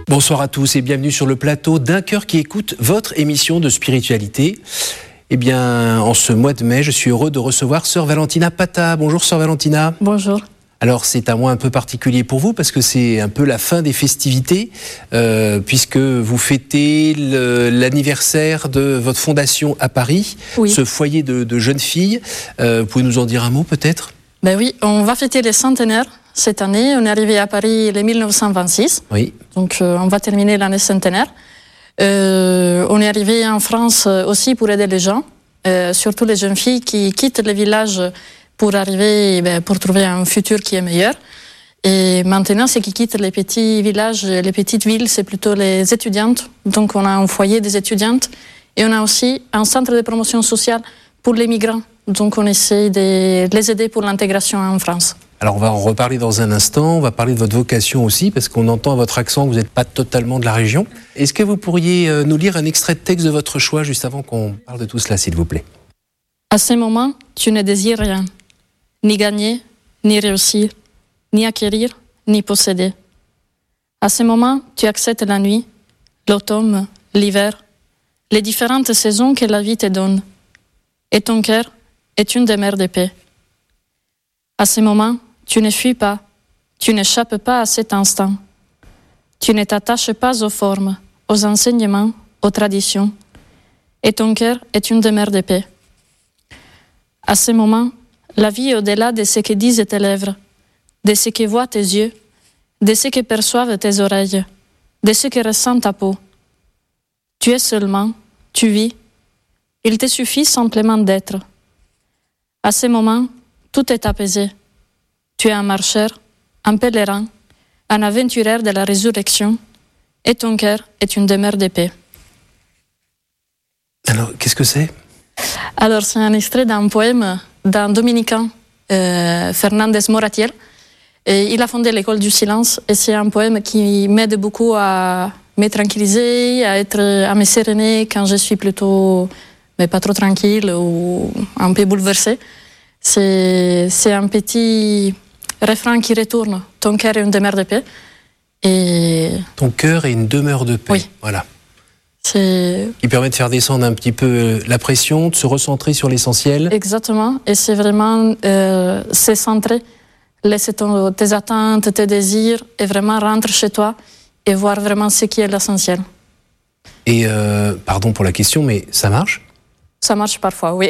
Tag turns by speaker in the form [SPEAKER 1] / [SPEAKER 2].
[SPEAKER 1] Bonsoir à tous et bienvenue sur le plateau d'un cœur qui écoute votre émission de spiritualité. Eh bien, en ce mois de mai, je suis heureux de recevoir Sœur Valentina Pata. Bonjour Sœur Valentina.
[SPEAKER 2] Bonjour.
[SPEAKER 1] Alors c'est un mois un peu particulier pour vous parce que c'est un peu la fin des festivités puisque vous fêtez l'anniversaire de votre fondation à Paris, oui. Ce foyer de jeunes filles. Vous pouvez nous en dire un mot peut-être ?
[SPEAKER 2] Ben oui, on va fêter les centenaires cette année. On est arrivé à Paris en 1926,
[SPEAKER 1] oui.
[SPEAKER 2] Donc on va terminer l'année centenaire. On est arrivé en France aussi pour aider les gens, surtout les jeunes filles qui quittent le village pour arriver, pour trouver un futur qui est meilleur. Et maintenant, ceux qui quittent les petits villages, les petites villes, c'est plutôt les étudiantes. Donc, on a un foyer des étudiantes et on a aussi un centre de promotion sociale pour les migrants. Donc, on essaie de les aider pour l'intégration en France.
[SPEAKER 1] Alors, on va en reparler dans un instant. On va parler de votre vocation aussi, parce qu'on entend à votre accent que vous n'êtes pas totalement de la région. Est-ce que vous pourriez nous lire un extrait de texte de votre choix juste avant qu'on parle de tout cela, s'il vous plaît ?
[SPEAKER 2] À ce moment, tu ne désires rien. Ni gagner, ni réussir, ni acquérir, ni posséder. À ce moment, tu acceptes la nuit, l'automne, l'hiver, les différentes saisons que la vie te donne. Et ton cœur est une demeure de paix. À ce moment, tu ne fuis pas, tu n'échappes pas à cet instant. Tu ne t'attaches pas aux formes, aux enseignements, aux traditions. Et ton cœur est une demeure de paix. À ce moment, la vie est au-delà de ce que disent tes lèvres, de ce que voient tes yeux, de ce que perçoivent tes oreilles, de ce que ressent ta peau. Tu es seulement, tu vis, il te suffit simplement d'être. À ce moment, tout est apaisé. Tu es un marcheur, un pèlerin, un aventurier de la résurrection, et ton cœur est une demeure de paix.
[SPEAKER 1] Alors, qu'est-ce que c'est ?
[SPEAKER 2] Alors, c'est un extrait d'un poème d'un dominicain, Fernandez Moratiel. Et il a fondé l'école du silence et c'est un poème qui m'aide beaucoup à me tranquilliser, à me séréner quand je suis plutôt, mais pas trop tranquille ou un peu bouleversée. C'est un petit refrain qui retourne. Ton cœur est une demeure de paix. Et...
[SPEAKER 1] Ton cœur est une demeure de paix.
[SPEAKER 2] Oui.
[SPEAKER 1] Voilà. Qui permet de faire descendre un petit peu la pression, de se recentrer sur l'essentiel.
[SPEAKER 2] Exactement, et c'est vraiment se centrer, laisser tes attentes, tes désirs, et vraiment rentrer chez toi et voir vraiment ce qui est l'essentiel.
[SPEAKER 1] Et pardon pour la question, mais ça marche ?
[SPEAKER 2] Ça marche parfois, oui.